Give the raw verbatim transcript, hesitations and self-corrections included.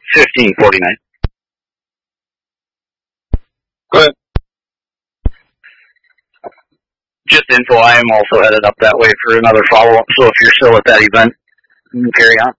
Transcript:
fifteen forty-nine. Go ahead. Just info, I am also headed up that way for another follow-up, so if you're still at that event, you can carry on.